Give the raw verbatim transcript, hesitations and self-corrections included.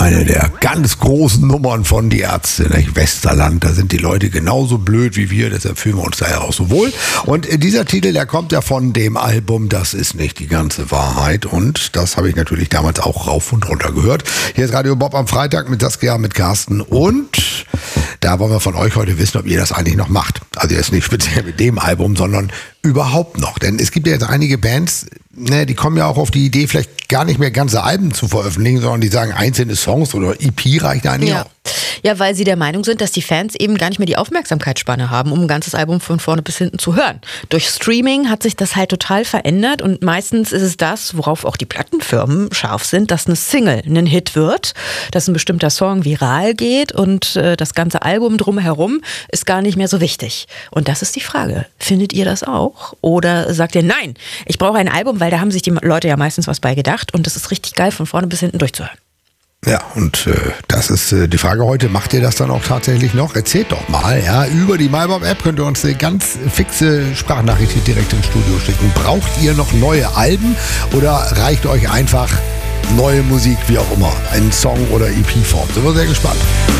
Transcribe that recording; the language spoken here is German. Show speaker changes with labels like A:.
A: eine der ganz großen Nummern von Die Ärzte, nicht? Westerland, da sind die Leute genauso blöd wie wir, deshalb fühlen wir uns da ja auch so wohl. Und dieser Titel, der kommt ja von dem Album Das ist nicht die ganze Wahrheit und das habe ich natürlich damals auch rauf und runter gehört. Hier ist Radio Bob am Freitag mit Saskia, mit Carsten und da wollen wir von euch heute wissen, ob ihr das eigentlich noch macht. Also jetzt nicht speziell mit dem Album, sondern überhaupt noch. Denn es gibt ja jetzt einige Bands, ne, die kommen ja auch auf die Idee, vielleicht gar nicht mehr ganze Alben zu veröffentlichen, sondern die sagen, einzelne Songs oder E P reicht eigentlich
B: ja.
A: auch.
B: Ja, weil sie der Meinung sind, dass die Fans eben gar nicht mehr die Aufmerksamkeitsspanne haben, um ein ganzes Album von vorne bis hinten zu hören. Durch Streaming hat sich das halt total verändert und meistens ist es das, worauf auch die Plattenfirmen scharf sind, dass eine Single ein Hit wird, dass ein bestimmter Song viral geht und äh, das ganze Album drumherum ist gar nicht mehr so wichtig. Und das ist die Frage. Findet ihr das auch? Oder sagt ihr, nein, ich brauche ein Album, weil da haben sich die Leute ja meistens was bei gedacht und das ist richtig geil, von vorne bis hinten durchzuhören.
A: Ja, und äh, das ist äh, die Frage heute. Macht ihr das dann auch tatsächlich noch? Erzählt doch mal, ja. Über die MyBob-App könnt ihr uns eine ganz fixe Sprachnachricht hier direkt ins Studio schicken. Braucht ihr noch neue Alben oder reicht euch einfach neue Musik, wie auch immer, ein Song oder E P-Form? Sind wir sehr gespannt.